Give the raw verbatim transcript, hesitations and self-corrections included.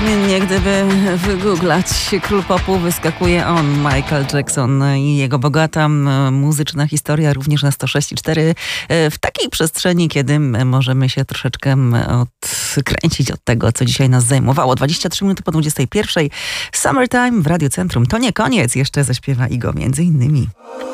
Niezmiennie, gdyby wygooglać król popu, wyskakuje on, Michael Jackson i jego bogata muzyczna historia również na sto sześć i cztery w takiej przestrzeni, kiedy możemy się troszeczkę odkręcić od tego, co dzisiaj nas zajmowało. dwadzieścia trzy minuty po dwudziestej pierwszej. Summertime w Radiocentrum. To nie koniec, jeszcze zaśpiewa Igo między innymi.